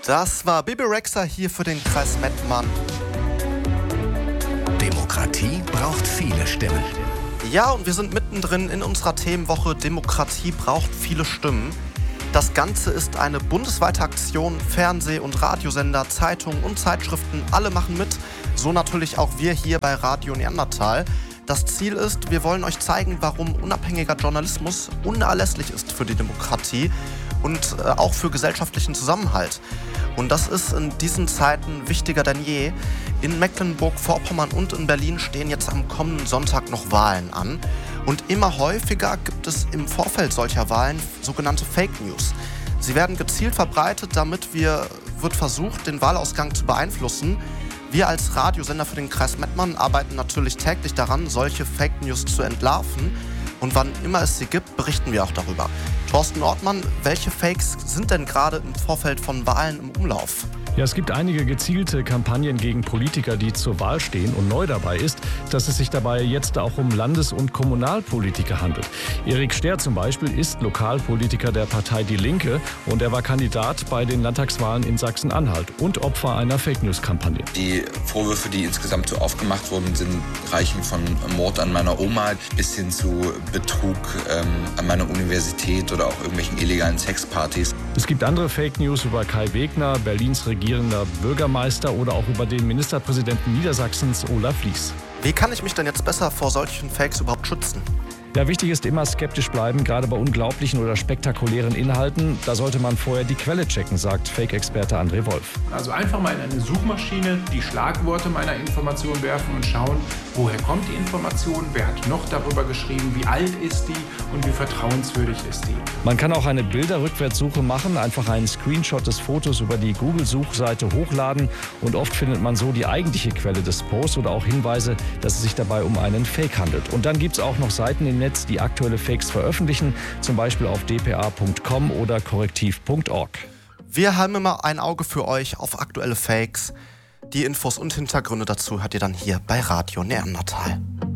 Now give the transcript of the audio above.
Das war Bibi Rexha hier für den Kreis Mettmann. Demokratie braucht viele Stimmen. Ja, und wir sind mittendrin in unserer Themenwoche Demokratie braucht viele Stimmen. Das Ganze ist eine bundesweite Aktion. Fernseh- und Radiosender, Zeitungen und Zeitschriften, alle machen mit. So natürlich auch wir hier bei Radio Neandertal. Das Ziel ist, wir wollen euch zeigen, warum unabhängiger Journalismus unerlässlich ist für die Demokratie und auch für gesellschaftlichen Zusammenhalt. Und das ist in diesen Zeiten wichtiger denn je. In Mecklenburg-Vorpommern und in Berlin stehen jetzt am kommenden Sonntag noch Wahlen an. Und immer häufiger gibt es im Vorfeld solcher Wahlen sogenannte Fake News. Sie werden gezielt verbreitet, damit wird versucht, den Wahlausgang zu beeinflussen. Wir als Radiosender für den Kreis Mettmann arbeiten natürlich täglich daran, solche Fake News zu entlarven. Und wann immer es sie gibt, berichten wir auch darüber. Thorsten Ortmann, welche Fakes sind denn gerade im Vorfeld von Wahlen im Umlauf? Ja, es gibt einige gezielte Kampagnen gegen Politiker, die zur Wahl stehen. Und neu dabei ist, dass es sich dabei jetzt auch um Landes- und Kommunalpolitiker handelt. Erik Sterr zum Beispiel ist Lokalpolitiker der Partei Die Linke und er war Kandidat bei den Landtagswahlen in Sachsen-Anhalt und Opfer einer Fake-News-Kampagne. Die Vorwürfe, die insgesamt so aufgemacht wurden, reichen von Mord an meiner Oma bis hin zu Betrug an meiner Universität oder auch irgendwelchen illegalen Sexpartys. Es gibt andere Fake News über Kai Wegner, Berlins regierender Bürgermeister oder auch über den Ministerpräsidenten Niedersachsens Olaf Lies. Wie kann ich mich denn jetzt besser vor solchen Fakes überhaupt schützen? Ja, wichtig ist immer skeptisch bleiben, gerade bei unglaublichen oder spektakulären Inhalten. Da sollte man vorher die Quelle checken, sagt Fake-Experte André Wolf. Also einfach mal in eine Suchmaschine die Schlagworte meiner Information werfen und schauen, woher kommt die Information, wer hat noch darüber geschrieben, wie alt ist die und wie vertrauenswürdig ist die. Man kann auch eine Bilderrückwärtssuche machen, einfach einen Screenshot des Fotos über die Google-Suchseite hochladen und oft findet man so die eigentliche Quelle des Posts oder auch Hinweise, dass es sich dabei um einen Fake handelt. Und dann gibt es auch noch Seiten im Netz, die aktuelle Fakes veröffentlichen, zum Beispiel auf dpa.com oder korrektiv.org. Wir haben immer ein Auge für euch auf aktuelle Fakes. Die Infos und Hintergründe dazu hört ihr dann hier bei Radio Neandertal.